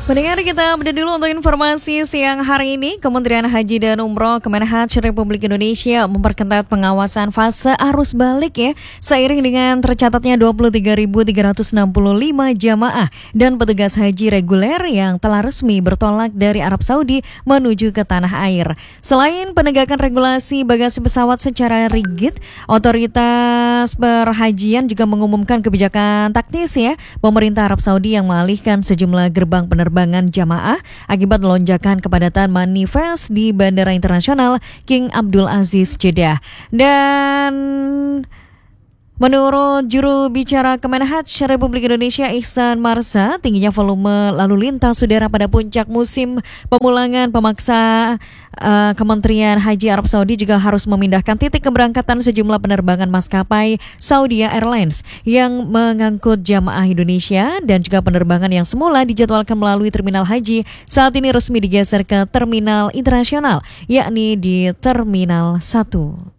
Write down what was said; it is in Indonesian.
Pendengar, kita update dulu untuk informasi siang hari ini. Kementerian Haji dan Umroh Kemenhaj Republik Indonesia memperketat pengawasan fase arus balik ya, seiring dengan tercatatnya 23.365 jamaah dan petugas haji reguler yang telah resmi bertolak dari Arab Saudi menuju ke tanah air. Selain penegakan regulasi bagasi pesawat secara rigid, otoritas perhajian juga mengumumkan kebijakan taktis ya, pemerintah Arab Saudi yang mengalihkan sejumlah gerbang penerbangan jamaah akibat lonjakan kepadatan manifest di Bandara Internasional King Abdul Aziz Jeddah. Dan menurut juru bicara Kemenhaj Republik Indonesia Ihsan Marsa, tingginya volume lalu lintas udara pada puncak musim pemulangan pemaksa Kementerian Haji Arab Saudi juga harus memindahkan titik keberangkatan sejumlah penerbangan maskapai Saudia Airlines yang mengangkut jamaah Indonesia, dan juga penerbangan yang semula dijadwalkan melalui terminal haji saat ini resmi digeser ke terminal internasional, yakni di Terminal 1.